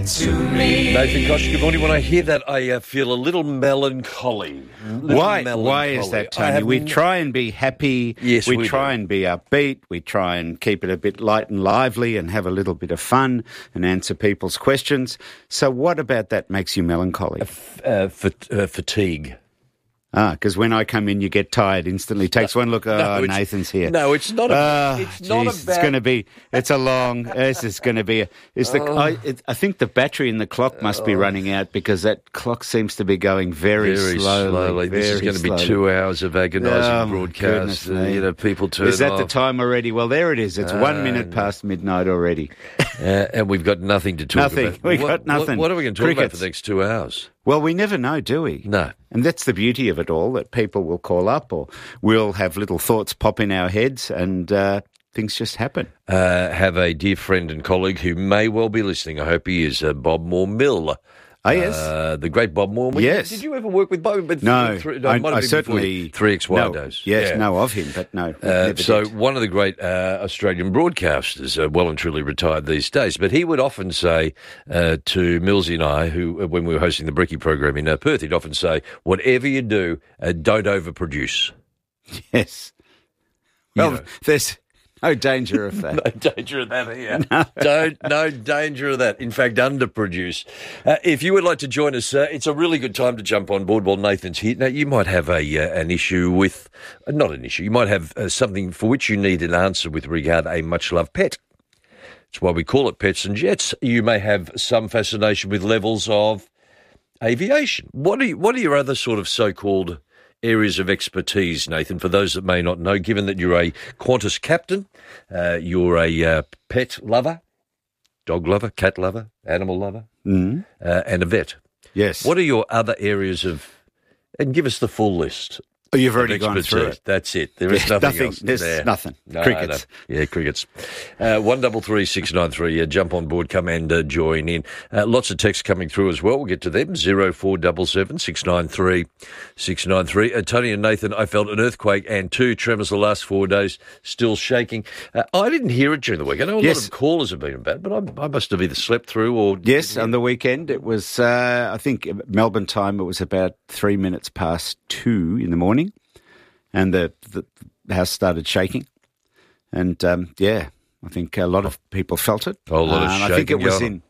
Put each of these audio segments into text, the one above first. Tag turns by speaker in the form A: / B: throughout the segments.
A: to me.
B: Nathan Koch, good morning. When I hear that, I feel a little melancholy.
C: Why is that, Tony? We try and be happy.
B: Yes, we
C: try
B: do.
C: and be upbeat. We try and keep it a bit light and lively and have a little bit of fun and answer people's questions. So what about that makes you melancholy?
B: Fatigue.
C: Because when I come in, you get tired instantly. Takes one look. Nathan's here.
B: No, it's not. It's not about.
C: It's going to be. It's a long. This is going to be. I think the battery in the clock must be running out because that clock seems to be going very slowly.
B: This is going to be 2 hours of agonising broadcast. People turn off.
C: Is that the time already? Well, there it is. It's 1 minute past midnight already.
B: And we've got nothing to talk about.
C: Nothing. We've got nothing.
B: What are we going to talk about for the next 2 hours?
C: Well, we never know, do we?
B: No.
C: And that's the beauty of it all, that people will call up or we'll have little thoughts pop in our heads and things just happen.
B: Have a dear friend and colleague who may well be listening. I hope he is, Bob Moore-Mill.
C: Oh, yes.
B: The great Bob Moore.
C: Yes.
B: Did you ever work with Bob?
C: No.
B: I
C: certainly...
B: 3XY days.
C: Yes, know of him, but no.
B: So one of the great Australian broadcasters, well and truly retired these days, but he would often say to Millsy and I, who when we were hosting the Bricky program in Perth, he'd often say, whatever you do, don't overproduce.
C: Yes. Well, there's... no danger of that.
B: No danger of that here. No danger of that. In fact, underproduce. If you would like to join us, it's a really good time to jump on board while Nathan's here. Now, you might have an issue with, not an issue, you might have something for which you need an answer with regard to a much-loved pet. That's why we call it Pets and Jets. You may have some fascination with levels of aviation. What are your other sort of so-called areas of expertise, Nathan, for those that may not know, given that you're a Qantas captain, you're a pet lover, dog lover, cat lover, animal lover, and a vet.
C: Yes.
B: What are your other areas of, and give us the full list.
C: Oh, you've already gone through it.
B: That's it. There is nothing else.
C: There's nothing.
B: No,
C: crickets.
B: No. Yeah, crickets. 133693. Jump on board. Come and join in. Lots of texts coming through as well. We'll get to them. 0477 693 693. Tony and Nathan, I felt an earthquake and 2 tremors the last 4 days, still shaking. I didn't hear it during the week. I know a lot of callers have been about, but I must have either slept through or...
C: Yes, on the weekend it was, I think Melbourne time, it was about 3 minutes past 2 in the morning. And the house started shaking. And, I think a lot of people felt it.
B: A lot of shaking.
C: I think it was in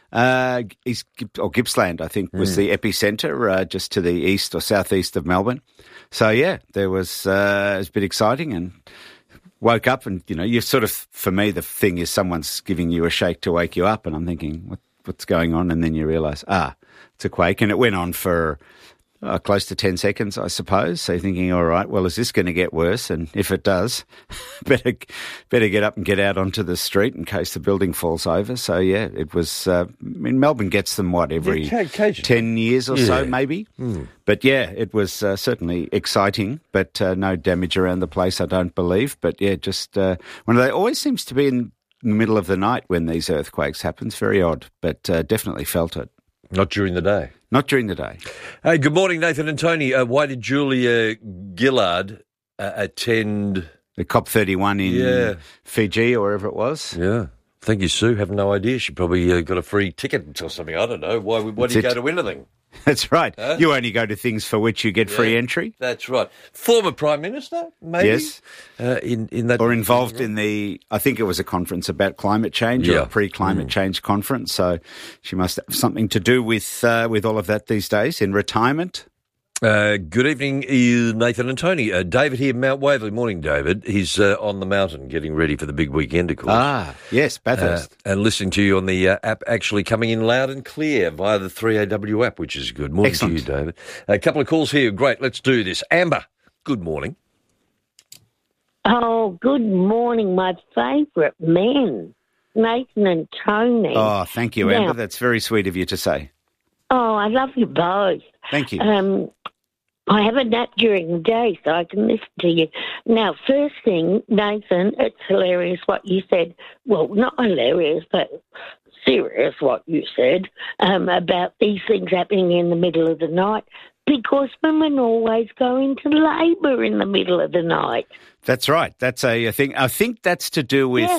C: Gippsland, I think, was the epicentre, just to the east or southeast of Melbourne. So, there was, it was a bit exciting and woke up and, you sort of, for me, the thing is someone's giving you a shake to wake you up. And I'm thinking, what's going on? And then you realise, it's a quake. And it went on for... close to 10 seconds, I suppose. So you're thinking, all right, well, is this going to get worse? And if it does, better get up and get out onto the street in case the building falls over. So, it was, Melbourne gets them, every 10 years or so, maybe? But, it was certainly exciting, but no damage around the place, I don't believe. But, just one of they always seems to be in the middle of the night when these earthquakes happen. It's very odd, but definitely felt it.
B: Not during the day.
C: Not during the day.
B: Hey, good morning, Nathan and Tony. Why did Julia Gillard attend...
C: the COP31 in Fiji or wherever it was?
B: Yeah. Thank you, Sue. Have no idea. She probably got a free ticket or something. I don't know. Why do you go to anything?
C: That's right. Huh? You only go to things for which you get free entry.
B: That's right. Former Prime Minister, maybe?
C: Yes.
B: In that,
C: or involved in I think it was a conference about climate change or a pre-climate change conference. So she must have something to do with all of that these days in retirement.
B: Good evening, Nathan and Tony. David here, Mount Waverley. Morning, David. He's on the mountain getting ready for the big weekend, of course.
C: Yes, Bathurst.
B: And listening to you on the app, actually coming in loud and clear via the 3AW app, which is good. Morning to you, David. A couple of calls here. Great, let's do this. Amber, good morning.
D: Oh, good morning, my favourite men, Nathan and Tony.
C: Oh, thank you, Amber. That's very sweet of you to say.
D: Oh, I love you both.
C: Thank you.
D: I have a nap during the day so I can listen to you. Now, first thing, Nathan, it's hilarious what you said. Well, not hilarious, but serious what you said about these things happening in the middle of the night, because women always go into labour in the middle of the night.
C: That's right. That's a thing. I think that's to do with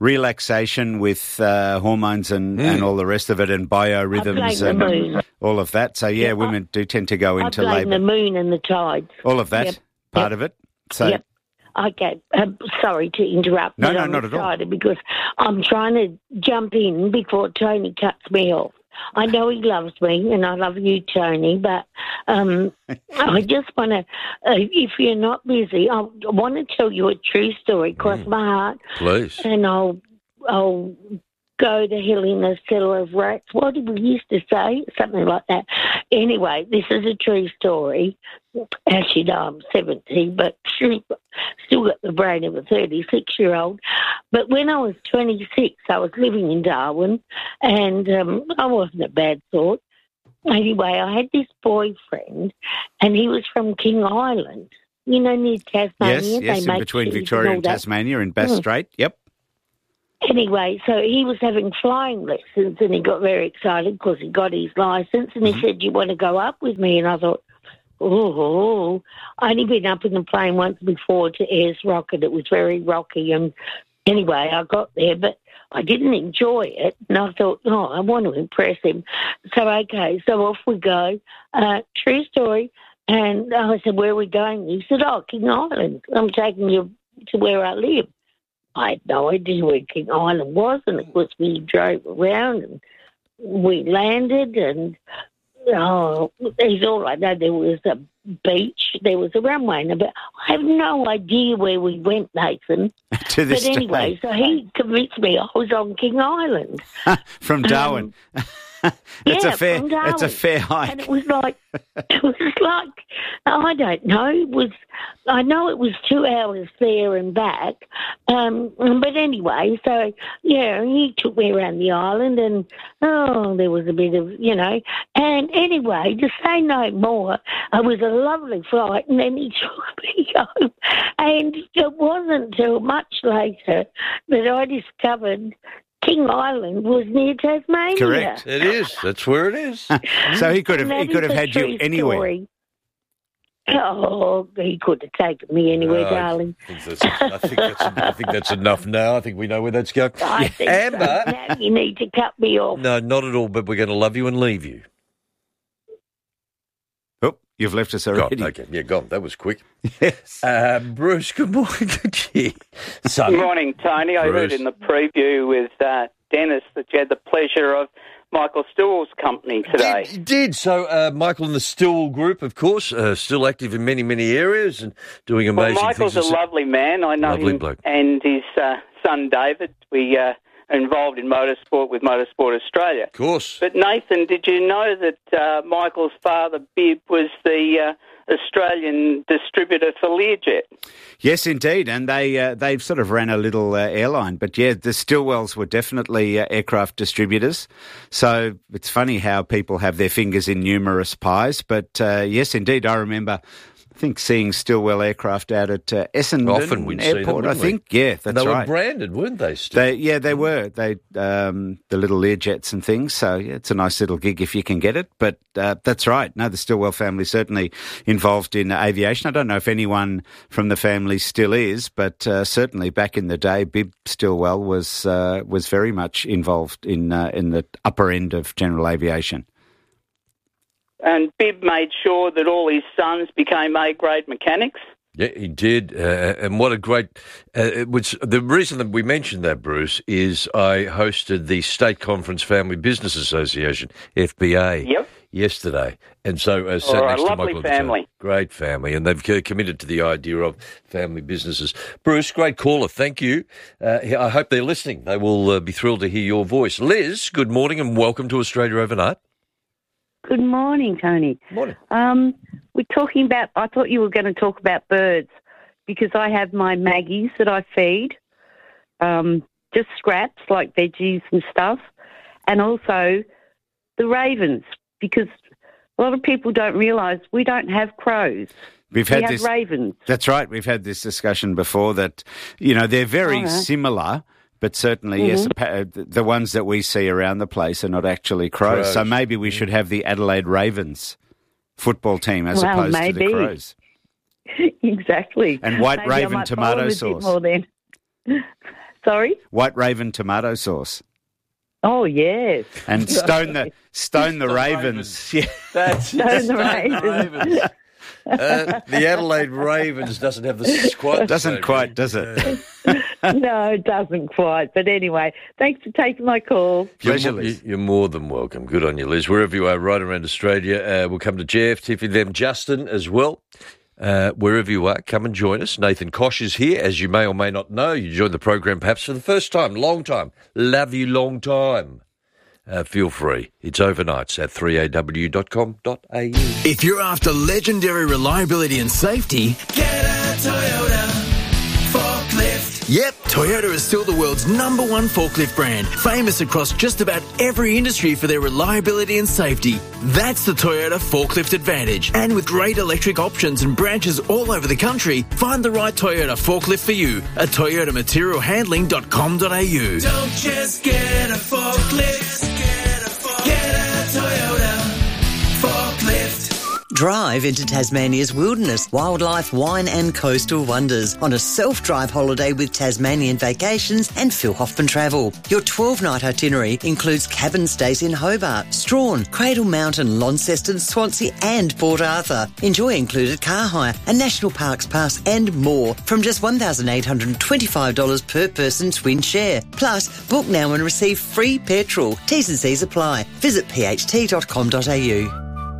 C: relaxation with hormones and all the rest of it, and biorhythms and all of that. So, women do tend to go into labour.
D: I blame the moon and the tides.
C: All of that, part of it. So,
D: Okay, sorry to interrupt.
C: No, not at all.
D: Because I'm trying to jump in before Tony cuts me off. I know he loves me, and I love you, Tony, but I just want to, if you're not busy, I want to tell you a true story, cross my heart.
B: Please.
D: And I'll go to hell in a cellar of rats. What did we used to say? Something like that. Anyway, this is a true story. As you know, I'm 70, but still got the brain of a 36-year-old. But when I was 26, I was living in Darwin, and I wasn't a bad sort. Anyway, I had this boyfriend, and he was from King Island, near Tasmania.
C: Yes, in between Victoria and Tasmania in Bass Strait, yep.
D: Anyway, so he was having flying lessons, and he got very excited because he got his licence, and he said, "Do you want to go up with me?" And I thought, I'd only been up in the plane once before to Ayers Rock, and it was very rocky. And anyway, I got there, but I didn't enjoy it. And I thought, I want to impress him. So, okay, so off we go. True story. And I said, "Where are we going?" He said, "King Island. I'm taking you to where I live." I had no idea where King Island was, and of course we drove around and we landed, and he's all right. No, there was a beach, there was a runway, but I have no idea where we went, Nathan.
C: To this
D: but anyway, so he convinced me I was on King Island.
C: From Darwin. It's a fair hike.
D: And it was like, I don't know, I know it was 2 hours there and back. But anyway, so, he took me around the island, and, there was a bit of, and anyway, to say no more, it was a lovely flight, and then he took me home. And it wasn't until much later that I discovered King Island was near Tasmania.
C: Correct.
B: It is. That's where it is.
C: So he could have had you anywhere.
D: Story. Oh, he could have taken me anywhere, darling.
B: I think that's enough now. I think we know where that's going.
D: I think
B: Amber,
D: so. Now you need to cut me off.
B: No, not at all, but we're going to love you and leave you.
C: Oh, you've left us already.
B: Gone. Okay, gone. That was quick.
C: Yes.
B: Bruce, good morning.
A: Good morning, Tony. I heard in the preview with Dennis that you had the pleasure of Michael Stillwell's company today.
B: Did. So Michael and the Stillwell Group, of course, still active in many, many areas and doing amazing things.
A: Michael's a lovely man. I know
B: lovely
A: him
B: bloke.
A: And his son David. We are involved in motorsport with Motorsport Australia.
B: Of course.
A: But Nathan, did you know that Michael's father, Bib, was the Australian distributor for Learjet?
C: Yes, indeed, and they've sort of ran a little airline. But yeah, the Stillwells were definitely aircraft distributors. So it's funny how people have their fingers in numerous pies. But yes, indeed, I remember, I think, seeing Stillwell aircraft out at Essendon
B: Often we'd
C: Airport,
B: see them,
C: I think. Yeah, that's right.
B: They were branded, weren't they, Stu?
C: They were. They the little Learjets and things. So yeah, it's a nice little gig if you can get it. But that's right. No, the Stillwell family certainly involved in aviation. I don't know if anyone from the family still is, but certainly back in the day, Bib Stillwell was very much involved in the upper end of general aviation.
A: And Bib made sure that all his sons became A-grade mechanics.
B: Yeah, he did. And what a great... the reason that we mentioned that, Bruce, is I hosted the State Conference Family Business Association, FBA, yesterday. And so sat next to Michael.
A: Lovely family.
B: Great family. And they've committed to the idea of family businesses. Bruce, great caller. Thank you. I hope they're listening. They will be thrilled to hear your voice. Liz, good morning and welcome to Australia Overnight.
E: Good morning, Tony.
B: Morning.
E: We're talking about, I thought you were going to talk about birds because I have my Maggies that I feed, just scraps like veggies and stuff, and also the ravens because a lot of people don't realise we don't have crows. We have ravens.
C: That's right. We've had this discussion before that, they're very similar. But certainly, yes, the ones that we see around the place are not actually crows. So maybe we should have the Adelaide Ravens football team as opposed to the Crows.
E: Exactly.
C: And white
E: maybe
C: raven tomato sauce.
E: Sorry?
C: White Raven tomato sauce.
E: Oh, yes.
C: And Stone the Ravens. Yeah.
B: That's
E: Stone the Ravens.
B: The Adelaide Ravens doesn't have the quite.
C: Doesn't quite, does it?
E: No, it doesn't quite. But anyway, thanks for taking my call.
C: Pleasure, Liz.
B: You're more than welcome. Good on you, Liz. Wherever you are, right around Australia, we'll come to Jeff, Tiffy, them, Justin as well. Wherever you are, come and join us. Nathan Koch is here, as you may or may not know. You joined the program perhaps for the first time, long time. Love you, long time. Feel free. It's overnights at 3aw.com.au.
F: If you're after legendary reliability and safety, get a Toyota forklift. Yep, Toyota is still the world's #1 forklift brand, famous across just about every industry for their reliability and safety. That's the Toyota Forklift Advantage. And with great electric options and branches all over the country, find the right Toyota forklift for you at toyotamaterialhandling.com.au. Don't just get a forklift, get a Toyota forklift.
G: Drive into Tasmania's wilderness, wildlife, wine and coastal wonders on a self-drive holiday with Tasmanian Vacations and Phil Hoffman Travel. Your 12-night itinerary includes cabin stays in Hobart, Strahan, Cradle Mountain, Launceston, Swansea and Port Arthur. Enjoy included car hire, a National Parks Pass and more from just $1,825 per person twin share. Plus, book now and receive free petrol. T's and C's apply. Visit pht.com.au.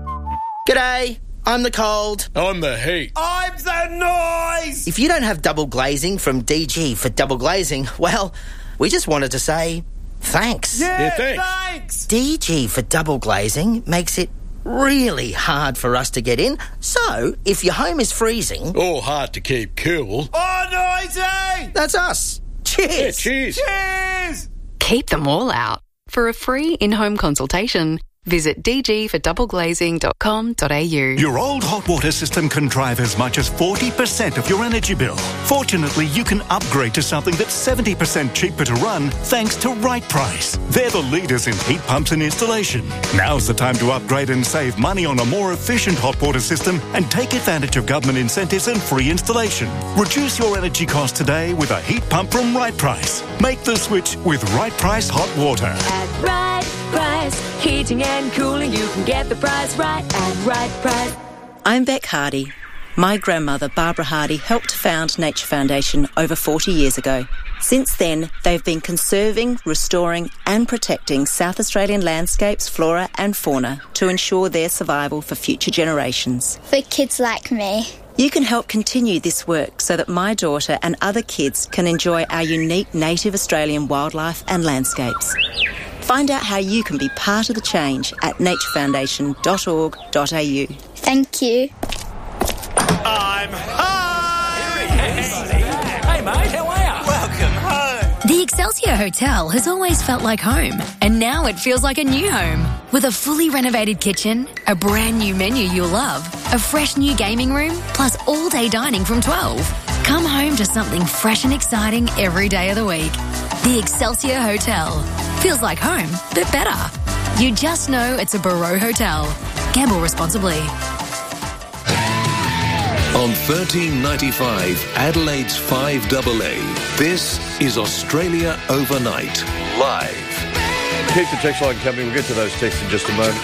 H: G'day, I'm the cold.
I: I'm the heat.
H: I'm the noise! If you don't have double glazing from DG for double glazing, well, we just wanted to say thanks.
I: Yeah, thanks.
H: DG for double glazing makes it really hard for us to get in. So, if your home is freezing...
I: or hard to keep cool...
H: oh, noisy! That's us. Cheers!
I: Yeah, cheers!
H: Cheers!
J: Keep them all out. For a free in-home consultation, visit dgfordoubleglazing.com.au.
K: Your old hot water system can drive as much as 40% of your energy bill. Fortunately, you can upgrade to something that's 70% cheaper to run thanks to Right Price. They're the leaders in heat pumps and installation. Now's the time to upgrade and save money on a more efficient hot water system and take advantage of government incentives and free installation. Reduce your energy costs today with a heat pump from Right Price. Make the switch with Right Price Hot Water.
L: At Right Price, heating and cooling, you can get the price right at Right Price.
M: I'm Beck Hardy. My grandmother, Barbara Hardy, helped found Nature Foundation over 40 years ago. Since then, they've been conserving, restoring and protecting South Australian landscapes, flora and fauna to ensure their survival for future generations.
N: For kids like me.
M: You can help continue this work so that my daughter and other kids can enjoy our unique native Australian wildlife and landscapes. Find out how you can be part of the change at naturefoundation.org.au.
N: Thank you.
O: I'm home! Hey mate, how are you? Welcome home.
P: The Excelsior Hotel has always felt like home, and now it feels like a new home. With a fully renovated kitchen, a brand new menu you'll love, a fresh new gaming room, plus all-day dining from 12. Come home to something fresh and exciting every day of the week. The Excelsior Hotel. Feels like home, but better. You just know it's a Barreau Hotel. Gamble responsibly.
Q: On 1395 Adelaide's 5AA, this is Australia Overnight, live.
B: Keep the text line coming. We'll get to those texts in just a moment.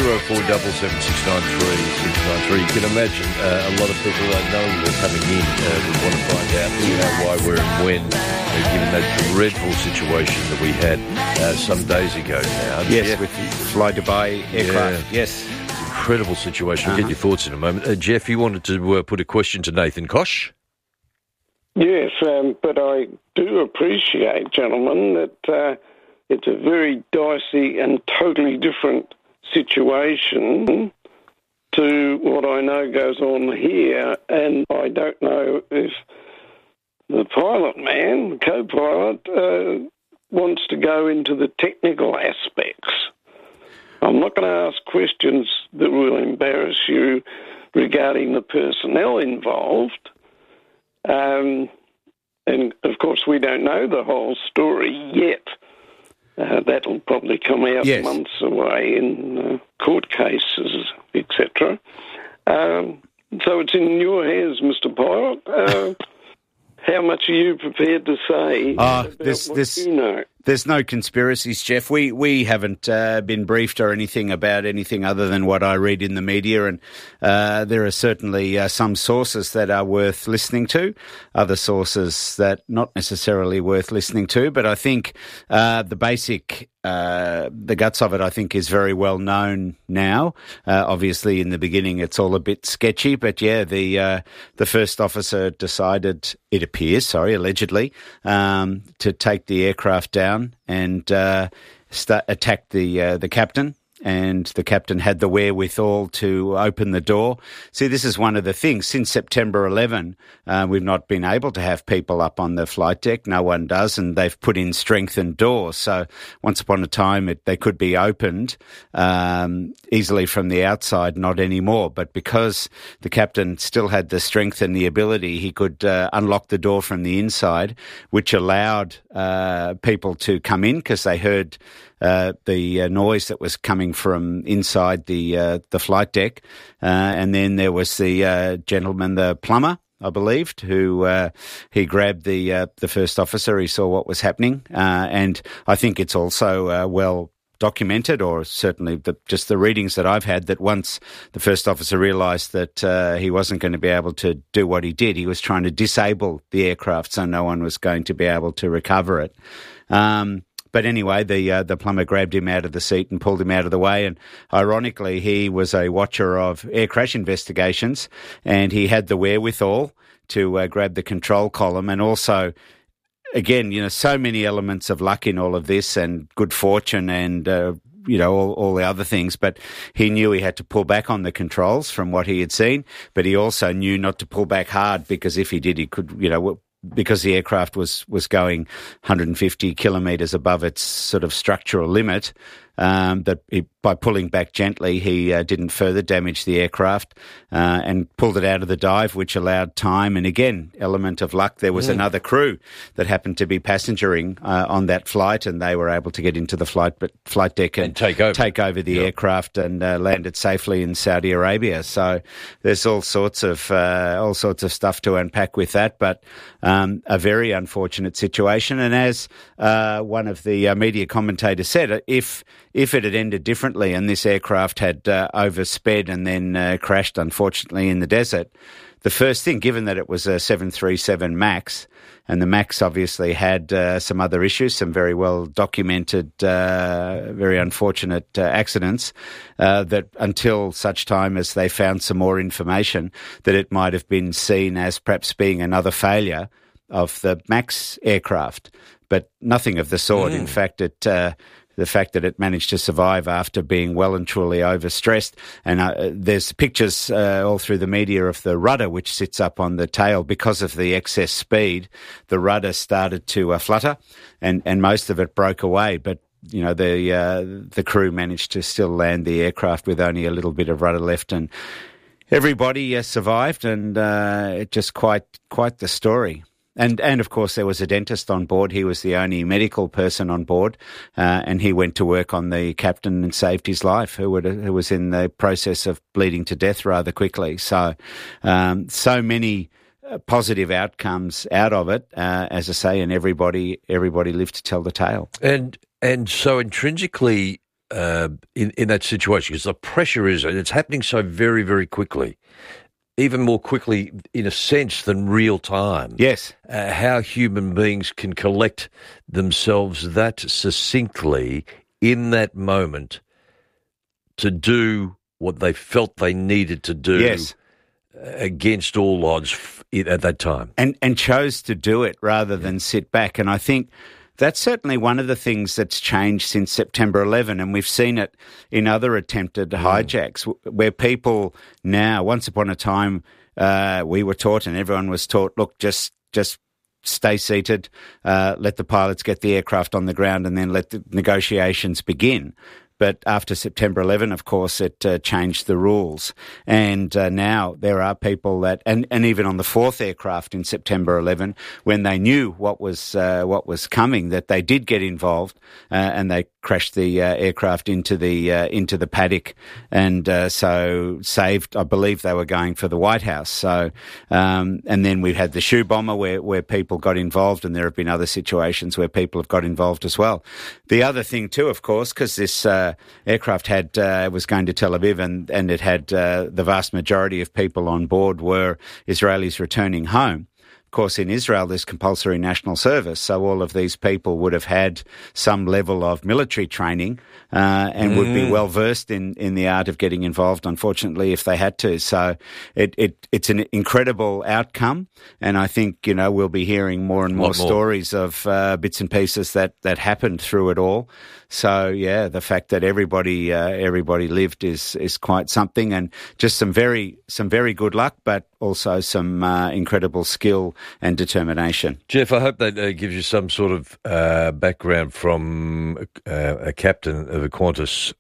B: 0477693693. You can imagine a lot of people knowing they're coming in would want to find out who, how, why, where and when, given that dreadful situation that we had some days ago now.
C: Yes, with the Fly Dubai aircraft.
B: Yeah.
C: Yes.
B: Incredible situation. We'll get your thoughts in a moment. Jeff, you wanted to put a question to Nathan Koch?
R: Yes, but I do appreciate, gentlemen, that it's a very dicey and totally different situation to what I know goes on here, and I don't know if the pilot man, the co-pilot, wants to go into the technical aspects. I'm not going to ask questions that will embarrass you regarding the personnel involved. And, of course, we don't know the whole story yet. That'll probably come out months away in court cases, etc. So it's in your hands, Mr. Pilot. how much are you prepared to say about what you know?
C: There's no conspiracies, Jeff. We haven't been briefed or anything about anything other than what I read in the media, and there are certainly some sources that are worth listening to, other sources that not necessarily worth listening to. But I think the basic, the guts of it, I think, is very well known now. Obviously, in the beginning, it's all a bit sketchy, but yeah, the first officer decided, it appears, allegedly, to take the aircraft down and attack the captain. And the captain had the wherewithal to open the door. See, this is one of the things. Since September 11, we've not been able to have people up on the flight deck. No one does, and they've put in strengthened doors. So once upon a time, they could be opened easily from the outside, not anymore. But because the captain still had the strength and the ability, he could unlock the door from the inside, which allowed people to come in because they heard the noise that was coming from inside the flight deck, and then there was the gentleman, the plumber, I believed, who he grabbed the first officer. He saw what was happening, and I think it's also well documented, or certainly just the readings that I've had, that once the first officer realised that he wasn't going to be able to do what he did, he was trying to disable the aircraft so no one was going to be able to recover it. But anyway, the plumber grabbed him out of the seat and pulled him out of the way. And ironically, he was a watcher of air crash investigations, and he had the wherewithal to grab the control column. And also, again, so many elements of luck in all of this, and good fortune, and all the other things. But he knew he had to pull back on the controls from what he had seen. But he also knew not to pull back hard, because if he did, he could, because the aircraft was going 150 kilometres above its sort of structural limit, by pulling back gently, he didn't further damage the aircraft and pulled it out of the dive, which allowed time. And again, element of luck, there was another crew that happened to be passengering on that flight, and they were able to get into the flight deck and take over the aircraft and land it safely in Saudi Arabia. So there's all sorts of stuff to unpack with that, but a very unfortunate situation. And as one of the media commentators said, if it had ended differently and this aircraft had oversped and then crashed, unfortunately, in the desert, the first thing, given that it was a 737 MAX, and the MAX obviously had some other issues, some very well documented, very unfortunate accidents, that until such time as they found some more information, that it might have been seen as perhaps being another failure of the MAX aircraft. But nothing of the sort. In fact, the fact that it managed to survive after being well and truly overstressed. And there's pictures all through the media of the rudder, which sits up on the tail. Because of the excess speed, the rudder started to flutter, and most of it broke away. But the crew managed to still land the aircraft with only a little bit of rudder left, and everybody survived, and it just quite the story. And of course, there was a dentist on board. He was the only medical person on board, and he went to work on the captain and saved his life, who was in the process of bleeding to death rather quickly. So, so many positive outcomes out of it, as I say, and everybody lived to tell the tale.
B: And so intrinsically, in that situation, because the pressure it's happening so very, very quickly. Even more quickly, in a sense, than real time.
C: Yes.
B: How human beings can collect themselves that succinctly in that moment to do what they felt they needed to do against all odds at that time.
C: And chose to do it rather than sit back. And I think that's certainly one of the things that's changed since September 11, and we've seen it in other attempted hijacks, where people now, once upon a time, we were taught and everyone was taught, look, just stay seated, let the pilots get the aircraft on the ground, and then let the negotiations begin. But after September 11, of course, it changed the rules. And now there are people that, and even on the fourth aircraft in September 11, when they knew what was coming, that they did get involved and they crashed the aircraft into the paddock, and so saved. I believe they were going for the White House. So, and then we had the shoe bomber where people got involved, and there have been other situations where people have got involved as well. The other thing too, of course, because this aircraft was going to Tel Aviv, and it had the vast majority of people on board were Israelis returning home. Of course, in Israel, there's compulsory national service, so all of these people would have had some level of military training and would be well versed in the art of getting involved, unfortunately, if they had to. So it's an incredible outcome, and I think, we'll be hearing more and more stories of bits and pieces that happened through it all. So, yeah, the fact that everybody lived is quite something, and just some very good luck, but also some incredible skill and determination.
B: Jeff, I hope that gives you some sort of background from a captain of a Qantas.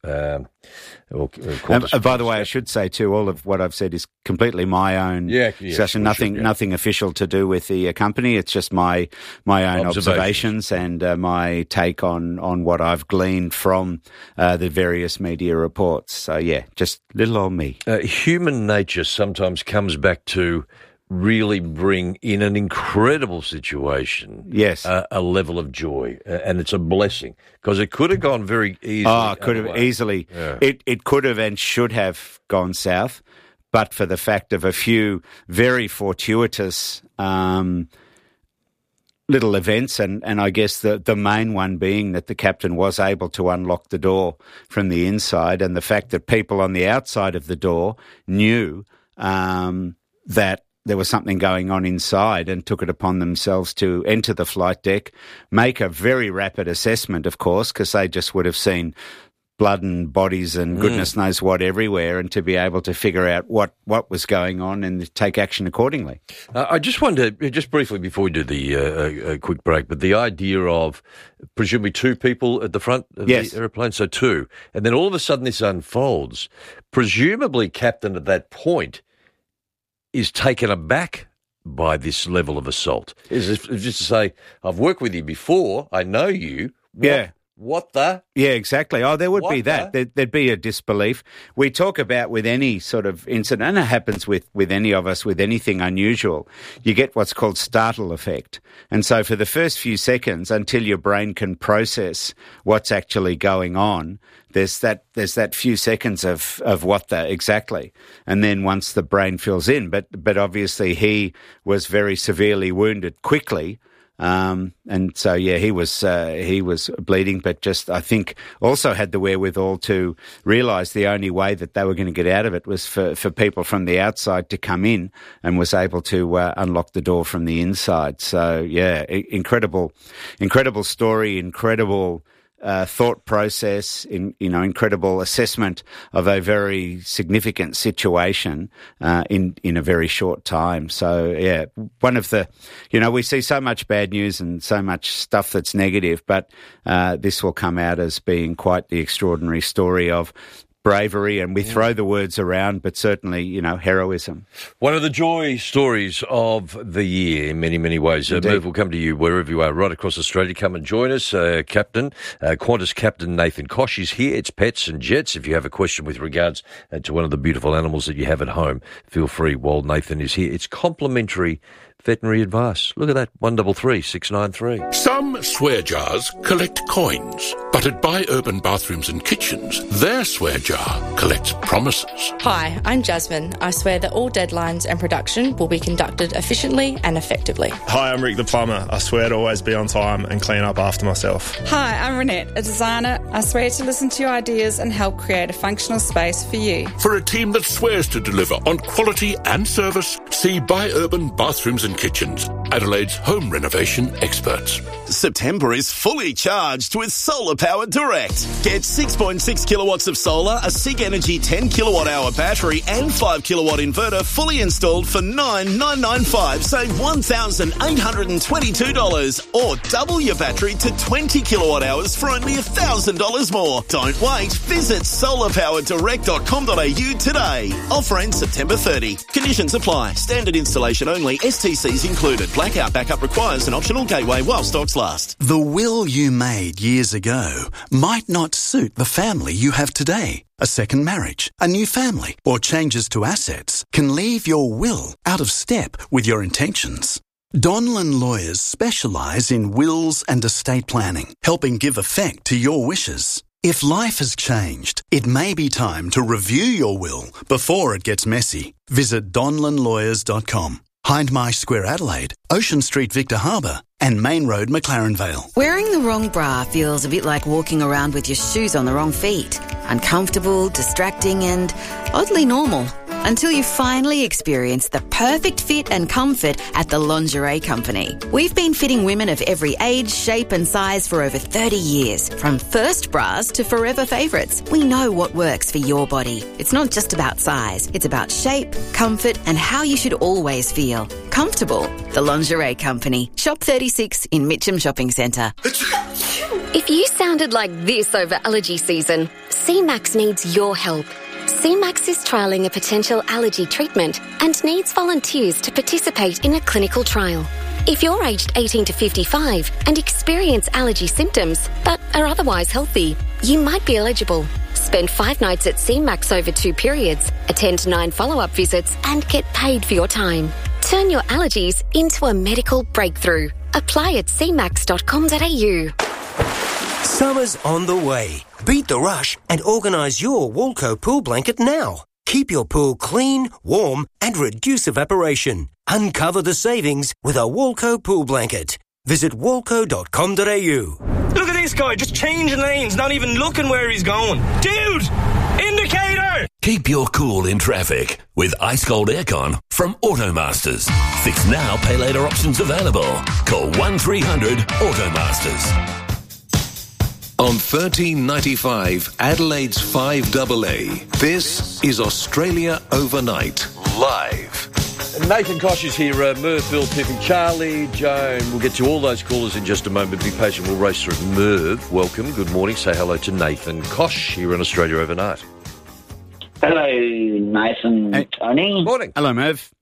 C: By the way, I should say too, all of what I've said is completely my own discussion. Nothing official to do with the company. It's just my own observations and my take on what I've gleaned from the various media reports. So yeah, just little old me.
B: Human nature sometimes comes back to really bring in an incredible situation, a level of joy, and it's a blessing, because it could have gone very easily.
C: Oh, it could have easily. Yeah. It could have and should have gone south, but for the fact of a few very fortuitous little events, and I guess the main one being that the captain was able to unlock the door from the inside, and the fact that people on the outside of the door knew that there was something going on inside and took it upon themselves to enter the flight deck, make a very rapid assessment, of course, because they just would have seen blood and bodies and goodness knows what everywhere, and to be able to figure out what was going on and take action accordingly.
B: I just wonder, just briefly before we do the quick break, but the idea of presumably two people at the front of the aeroplane, so two, and then all of a sudden this unfolds. Presumably captain at that point is taken aback by this level of assault. Is just to say, I've worked with you before, I know you. What the?
C: Yeah, exactly. Oh, there would be that. There'd be a disbelief. We talk about with any sort of incident, and it happens with any of us, with anything unusual, you get what's called startle effect. And so for the first few seconds, until your brain can process what's actually going on, there's that few seconds of what the exactly. And then once the brain fills in, but obviously he was very severely wounded quickly. And so, yeah, he was bleeding, but just, I think, also had the wherewithal to realise the only way that they were going to get out of it was for people from the outside to come in, and was able to unlock the door from the inside. So, yeah, incredible story, incredible thought process, incredible assessment of a very significant situation in a very short time. So, yeah, one of the, we see so much bad news and so much stuff that's negative, but this will come out as being quite the extraordinary story of bravery, and we throw the words around, but certainly, heroism.
B: One of the joy stories of the year in many, many ways. Merv will come to you wherever you are, right across Australia. Come and join us. Qantas Captain Nathan Koch is here. It's Pets and Jets. If you have a question with regards to one of the beautiful animals that you have at home, feel free while Nathan is here. It's complimentary veterinary advice. Look at that, 133 693.
S: Some swear jars collect coins, but at Buy Urban Bathrooms and Kitchens, their swear jar collects promises.
T: Hi, I'm Jasmine. I swear that all deadlines and production will be conducted efficiently and effectively.
U: Hi, I'm Rick the plumber. I swear to always be on time and clean up after myself.
V: Hi, I'm Renette, a designer. I swear to listen to your ideas and help create a functional space for you.
S: For a team that swears to deliver on quality and service, see Buy Urban Bathrooms and Kitchens Adelaide's home renovation experts.
A: September is fully charged with Solar Power Direct. Get 6.6 kilowatts of solar, a SIG Energy 10 kilowatt hour battery and 5 kilowatt inverter fully installed for $9,995. Save $1,822 or double your battery to 20 kilowatt hours for only $1,000 more. Don't wait. Visit solarpowerdirect.com.au today. Offer ends September 30. Conditions apply. Standard installation only. STCs included. Blackout backup requires an optional gateway while stocks last.
D: The will you made years ago might not suit the family you have today. A second marriage, a new family, or changes to assets can leave your will out of step with your intentions. Donlan Lawyers specialise in wills and estate planning, helping give effect to your wishes. If life has changed, it may be time to review your will before it gets messy. Visit donlanlawyers.com. Hindmarsh Square, Adelaide, Ocean Street, Victor Harbour, and Main Road, McLaren Vale.
W: Wearing the wrong bra feels a bit like walking around with your shoes on the wrong feet. Uncomfortable, distracting, and oddly normal. Until you finally experience the perfect fit and comfort at the Lingerie Company. We've been fitting women of every age, shape and size for over 30 years. From first bras to forever favourites, we know what works for your body. It's not just about size. It's about shape, comfort and how you should always feel. Comfortable. The Lingerie Company. Shop 36 in Mitcham Shopping Centre.
J: If you sounded like this over allergy season, CMAX needs your help. CMAX is trialling a potential allergy treatment and needs volunteers to participate in a clinical trial. If you're aged 18 to 55 and experience allergy symptoms but are otherwise healthy, you might be eligible. Spend 5 nights at CMAX over 2 periods, attend 9 follow-up visits and get paid for your time. Turn your allergies into a medical breakthrough. Apply at cmax.com.au.
X: Summer's on the way. Beat the rush and organise your Walco pool blanket now. Keep your pool clean, warm and reduce evaporation. Uncover the savings with a Walco pool blanket. Visit walco.com.au.
Y: Look at this guy, just changing lanes, not even looking where he's going. Dude! Indicator!
Q: Keep your cool in traffic with ice cold aircon from Automasters. Fix now, pay later options available. Call 1300 Automasters. On 1395 Adelaide's 5AA, this is Australia Overnight, live.
B: Nathan Kosh is here, Merv, Bill, Tiffy, Charlie, Joan. We'll get to all those callers in just a moment. Be patient, we'll race through. Merv, welcome, good morning. Say hello to Nathan Kosh here in Australia Overnight.
Z: Hello, Nathan. Hey. Tony.
B: Morning.
C: Hello, Merv.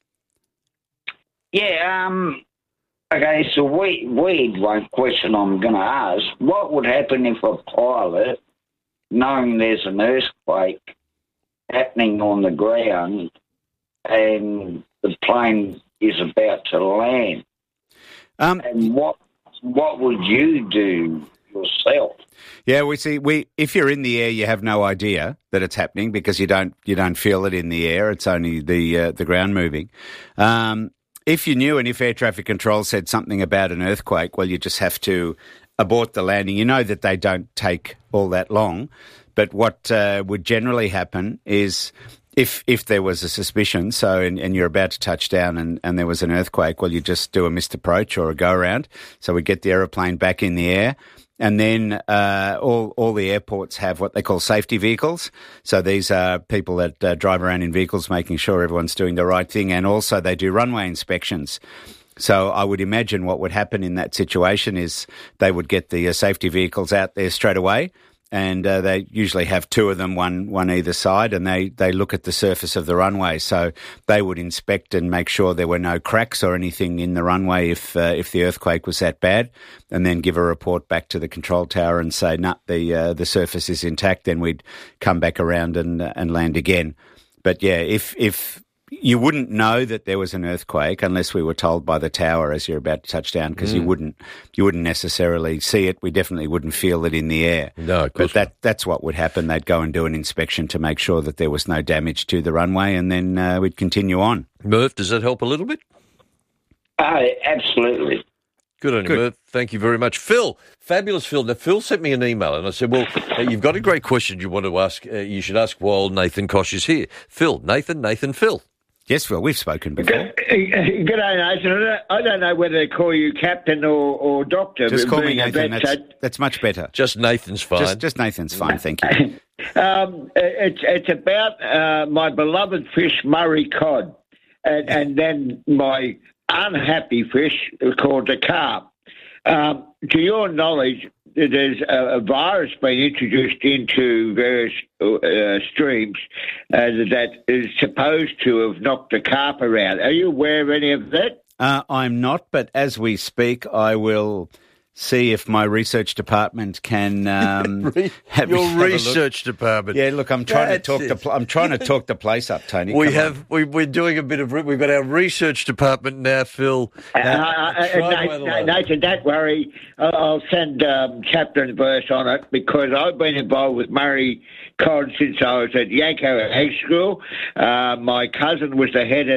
Z: Yeah, okay, so weird one question I'm going to ask. What would happen if a pilot, knowing there's an earthquake happening on the ground and the plane is about to land? And what would you do yourself?
C: Yeah, if you're in the air, you have no idea that it's happening because you don't feel it in the air. It's only the ground moving. If you knew and if air traffic control said something about an earthquake, well, you just have to abort the landing. You know that they don't take all that long, but what would generally happen is if there was a suspicion, and you're about to touch down and there was an earthquake, well, you just do a missed approach or a go-around. So we get the aeroplane back in the air. And then all the airports have what they call safety vehicles. So these are people that drive around in vehicles making sure everyone's doing the right thing. And also they do runway inspections. So I would imagine what would happen in that situation is they would get the safety vehicles out there straight away. And they usually have 2 of them, one either side, and they look at the surface of the runway. So they would inspect and make sure there were no cracks or anything in the runway if the earthquake was that bad, and then give a report back to the control tower and say, nah, the surface is intact. Then we'd come back around and land again. But yeah, if you wouldn't know that there was an earthquake unless we were told by the tower as you're about to touch down, because you wouldn't necessarily see it. We definitely wouldn't feel it in the air.
B: No, of course.
C: But that's what would happen. They'd go and do an inspection to make sure that there was no damage to the runway, and then we'd continue on.
B: Merv, does that help a little bit?
Z: Absolutely.
B: Good on you, Merv. Thank you very much. Phil, fabulous Phil. Now, Phil sent me an email and I said, well, you've got a great question you want to ask. You should ask while Nathan Kosh is here. Phil, Nathan, Phil.
C: Yes, well, we've spoken before.
E: Good day, Nathan. I don't know whether to call you captain or doctor.
C: Just call me
E: being a
C: Nathan.
E: vet,
C: That's much better.
B: Just Nathan's fine.
C: Just Nathan's fine, thank you.
E: It's about my beloved fish, Murray cod, and then my unhappy fish called the carp. To your knowledge, there's a virus being introduced into various streams that is supposed to have knocked the carp around. Are you aware of any of that?
C: I'm not, but as we speak, I will see if my research department can have
B: your
C: a
B: research department.
C: Yeah, look, I'm trying to talk the place up, Tony.
B: We're doing a bit of. We've got our research department now, Phil.
E: Nathan, don't worry. I'll send chapter and verse on it because I've been involved with Murray cod since I was at Yanko Egg School. My cousin was the head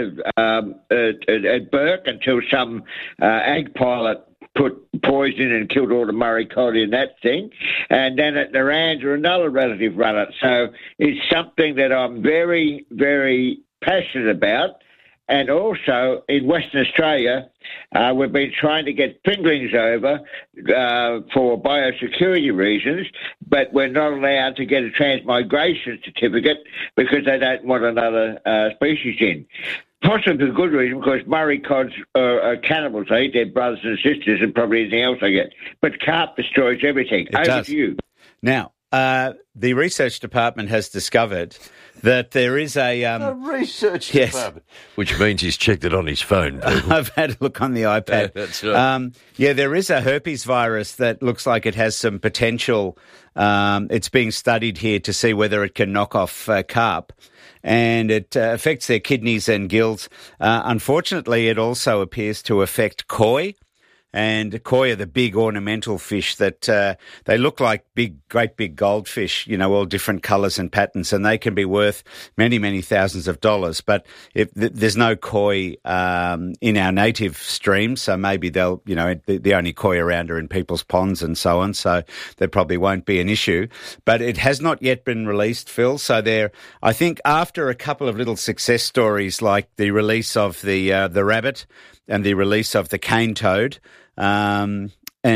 E: of at Burke until some egg pilot put poison and killed all the Murray cod in that thing. And then at Narrandera, another relative run it. So it's something that I'm very, very passionate about. And also in Western Australia, we've been trying to get fingerlings over for biosecurity reasons, but we're not allowed to get a transmigration certificate because they don't want another species in. Possibly for good reason, because Murray cods are cannibals. They eat their brothers and sisters and probably anything else they get. But carp destroys everything.
C: It does.
E: To you.
C: Now, the research department has discovered that there is a
B: research department, which means he's checked it on his phone.
C: I've had a look on the iPad.
B: That's right.
C: There is a herpes virus that looks like it has some potential. It's being studied here to see whether it can knock off carp. And it affects their kidneys and gills. Unfortunately, it also appears to affect koi. And koi are the big ornamental fish that they look like great big goldfish, all different colours and patterns, and they can be worth many, many thousands of dollars. But if there's no koi in our native streams, so maybe they'll, the only koi around are in people's ponds and so on, so there probably won't be an issue. But it has not yet been released, Phil. So I think after a couple of little success stories like the release of the rabbit and the release of the cane toad, and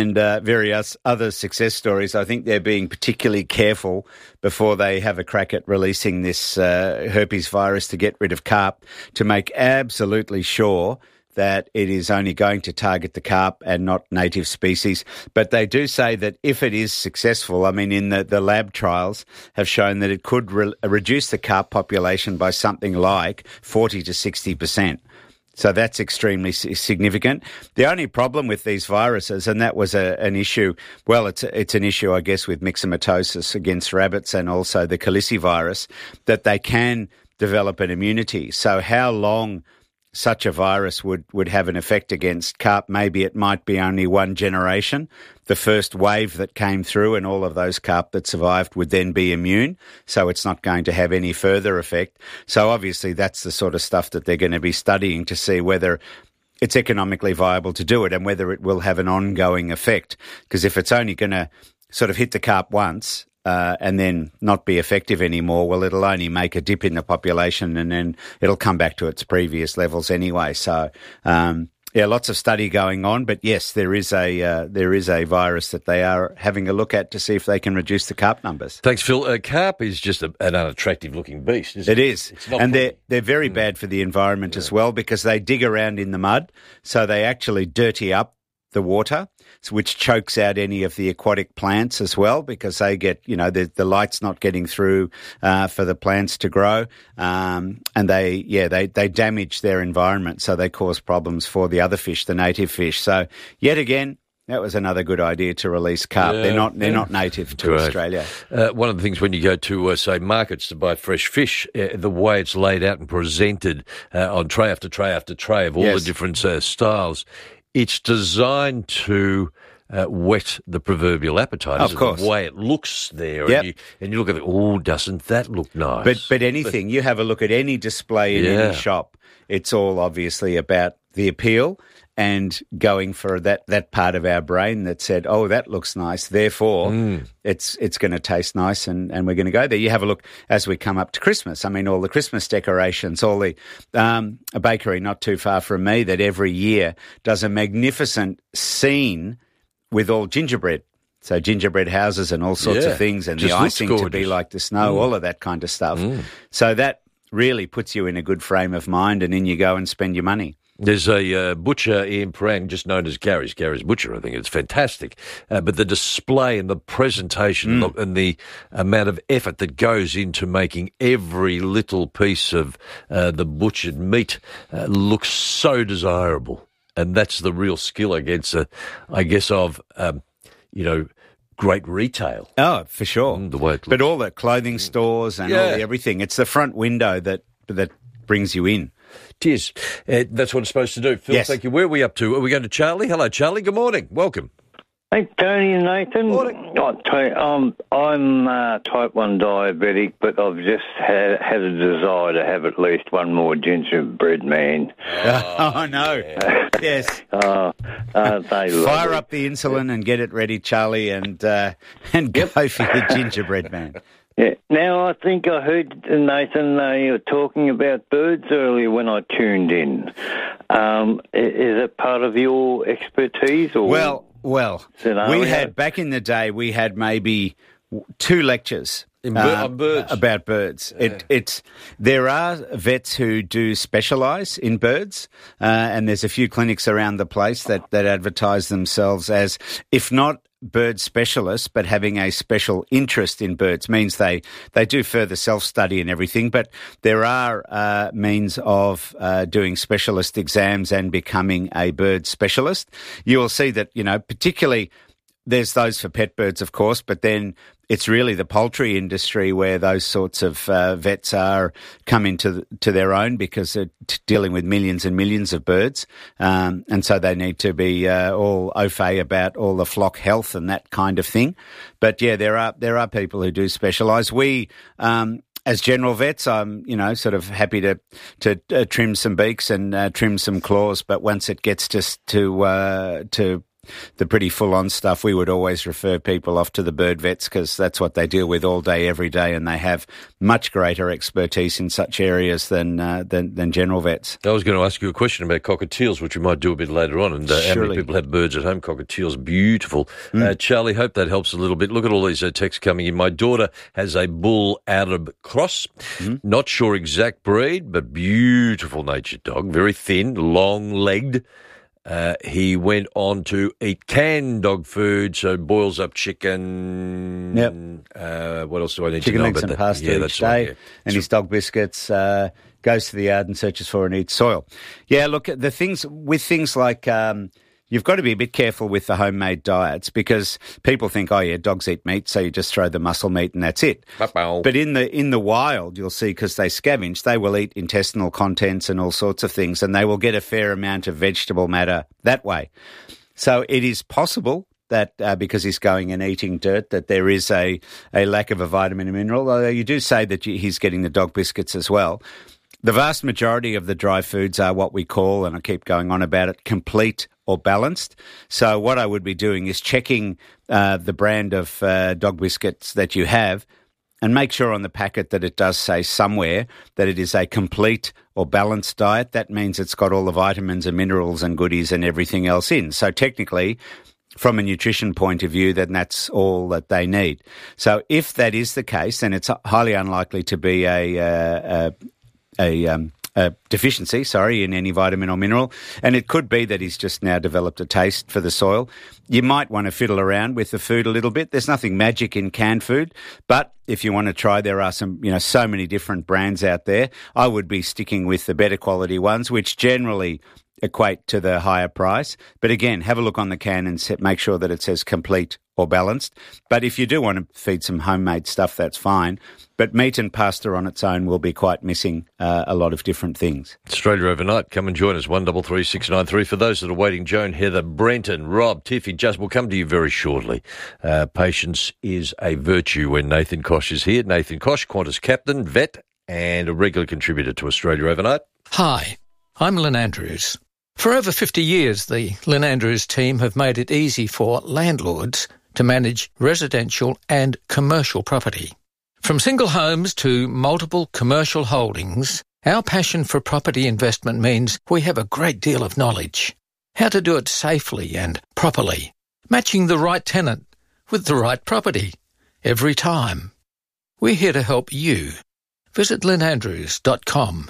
C: various other success stories, I think they're being particularly careful before they have a crack at releasing this herpes virus to get rid of carp, to make absolutely sure that it is only going to target the carp and not native species. But they do say that if it is successful, in the lab trials have shown that it could reduce the carp population by something like 40 to 60%. So that's extremely significant. The only problem with these viruses, and that was an issue, well, it's an issue, I guess, with myxomatosis against rabbits and also the calicivirus, that they can develop an immunity. So how long such a virus would have an effect against carp, maybe it might be only one generation. The first wave that came through and all of those carp that survived would then be immune, so it's not going to have any further effect. So obviously that's the sort of stuff that they're going to be studying to see whether it's economically viable to do it and whether it will have an ongoing effect. Because if it's only going to sort of hit the carp once and then not be effective anymore, well, it'll only make a dip in the population and then it'll come back to its previous levels anyway. So, lots of study going on, but yes, there is a virus that they are having a look at to see if they can reduce the carp numbers.
B: Thanks, Phil. Carp is just an unattractive-looking beast, isn't it?
C: It is, and they're very bad for the environment as well because they dig around in the mud, so they actually dirty up the water, which chokes out any of the aquatic plants as well because they get, the light's not getting through for the plants to grow, and they damage their environment, so they cause problems for the other fish, the native fish. So yet again, that was another good idea to release carp. They're not native to Australia.
B: One of the things when you go to, say, markets to buy fresh fish, the way it's laid out and presented on tray after tray after tray of all the different styles, it's designed to whet the proverbial appetite.
C: Of course.
B: The way it looks there. Yep. And you look at it, doesn't that look nice?
C: But anything, you have a look at any display in any shop, it's all obviously about the appeal and going for that part of our brain that said, oh, that looks nice, therefore it's going to taste nice and we're going to go there. You have a look as we come up to Christmas. I mean, all the Christmas decorations, all the a bakery not too far from me that every year does a magnificent scene with all gingerbread. So gingerbread houses and all sorts of things, and the icing to be like the snow, all of that kind of stuff. So that really puts you in a good frame of mind, and in you go and spend your money.
B: There's a butcher in Prahran, just known as Gary's Butcher. I think it's fantastic. But the display and the presentation and the amount of effort that goes into making every little piece of the butchered meat looks so desirable. And that's the real skill against, I guess, of, great retail.
C: Oh, for sure.
B: The way it looks.
C: But all the clothing stores and all the everything, it's the front window that brings you in.
B: It is. That's what it's supposed to do. Phil, thank you. Where are we up to? Are we going to Charlie? Hello, Charlie. Good morning. Welcome.
F: Hey, Tony and Nathan.
B: Morning.
F: I'm type 1 diabetic, but I've just had a desire to have at least one more gingerbread man.
C: Oh, no. Yes.
F: Fire
C: up the insulin and get it ready, Charlie, and go for your gingerbread man.
F: Yeah. Now, I think I heard, Nathan, you were talking about birds earlier when I tuned in. Is it part of your expertise? Or
C: Well, we had, back in the day, we had maybe 2 lectures
B: on birds.
C: About birds. Yeah. There are vets who do specialise in birds, and there's a few clinics around the place that advertise themselves as, if not bird specialists, but having a special interest in birds. Means they do further self-study and everything, but there are means of doing specialist exams and becoming a bird specialist. You will see that, particularly there's those for pet birds, of course, but then it's really the poultry industry where those sorts of vets are coming to their own, because they're dealing with millions and millions of birds, and so they need to be all au fait about all the flock health and that kind of thing. But yeah, there are people who do specialise. We as general vets, I'm sort of happy to trim some beaks and trim some claws, but once it gets to the pretty full-on stuff, we would always refer people off to the bird vets, because that's what they deal with all day, every day, and they have much greater expertise in such areas than general vets.
B: I was going to ask you a question about cockatiels, which we might do a bit later on, and how many people have birds at home. Cockatiels, beautiful. Charlie, hope that helps a little bit. Look at all these texts coming in. My daughter has a bull Arab cross. Not sure exact breed, but beautiful natured dog, very thin, long-legged. He went on to eat canned dog food, so boils up chicken.
C: Yep.
B: What else do I need
C: chicken
B: to know
C: legs
B: about
C: and
B: that?
C: pasta each day, and his dog biscuits. Goes to the yard and searches for and eats soil. Yeah, look, the things like you've got to be a bit careful with the homemade diets, because people think, oh yeah, dogs eat meat, so you just throw the muscle meat and that's it. But in the wild, you'll see, because they scavenge, they will eat intestinal contents and all sorts of things, and they will get a fair amount of vegetable matter that way. So it is possible that because he's going and eating dirt, that there is a lack of a vitamin and mineral, although you do say that he's getting the dog biscuits as well. The vast majority of the dry foods are what we call, and I keep going on about it, complete or balanced. So what I would be doing is checking the brand of dog biscuits that you have, and make sure on the packet that it does say somewhere that it is a complete or balanced diet. That means it's got all the vitamins and minerals and goodies and everything else in. So technically, from a nutrition point of view, then that's all that they need. So if that is the case, then it's highly unlikely to be a deficiency, in any vitamin or mineral. And it could be that he's just now developed a taste for the soil. You might want to fiddle around with the food a little bit. There's nothing magic in canned food, but if you want to try, there are some, so many different brands out there. I would be sticking with the better quality ones, which generally equate to the higher price. But again, have a look on the can and make sure that it says complete or balanced. But if you do want to feed some homemade stuff, that's fine. But meat and pasta on its own will be quite missing a lot of different things.
B: Australia Overnight, come and join us, 133693. For those that are waiting, Joan, Heather, Brenton, Rob, Tiffy, Just will come to you very shortly. Patience is a virtue when Nathan Koch is here. Nathan Koch, Qantas captain, vet, and a regular contributor to Australia Overnight.
G: Hi, I'm Lynn Andrews. For over 50 years, the Lynn Andrews team have made it easy for landlords to manage residential and commercial property. From single homes to multiple commercial holdings, our passion for property investment means we have a great deal of knowledge. How to do it safely and properly, matching the right tenant with the right property every time. We're here to help you. Visit lynnandrews.com.au.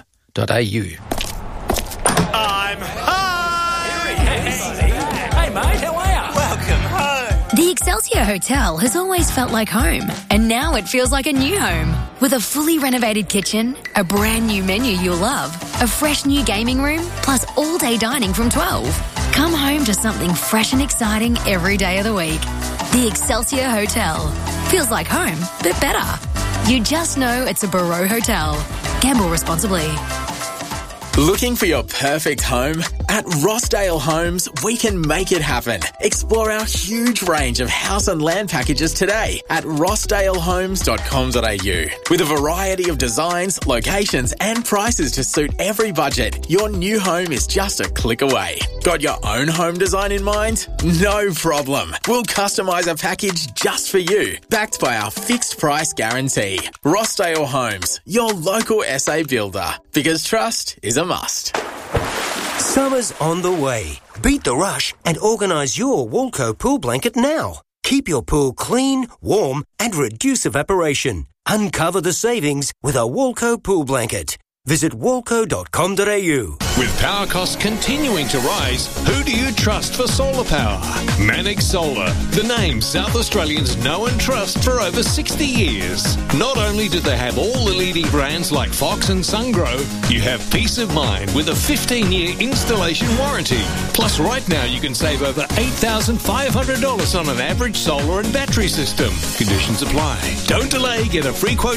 O: I'm home! Hey, mate, how are you? Welcome home.
P: The Excelsior Hotel has always felt like home, and now it feels like a new home. With a fully renovated kitchen, a brand new menu you'll love, a fresh new gaming room, plus all-day dining from 12. Come home to something fresh and exciting every day of the week. The Excelsior Hotel. Feels like home, but better. You just know it's a Barreau Hotel. Gamble responsibly.
H: Looking for your perfect home? At Rossdale Homes, we can make it happen. Explore our huge range of house and land packages today at rossdalehomes.com.au. With a variety of designs, locations and prices to suit every budget, your new home is just a click away. Got your own home design in mind? No problem. We'll customise a package just for you, backed by our fixed price guarantee. Rossdale Homes, your local SA builder. Because trust is a must.
X: Summer's on the way. Beat the rush and organise your Walco pool blanket now. Keep your pool clean, warm and reduce evaporation. Uncover the savings with a Walco pool blanket. Visit walco.com.au.
I: With power costs continuing to rise, who do you trust for solar power? Manix Solar, the name South Australians know and trust for over 60 years. Not only do they have all the leading brands like Fox and Sungrow, you have peace of mind with a 15-year installation warranty. Plus, right now you can save over $8,500 on an average solar and battery system. Conditions apply. Don't delay, get a free quote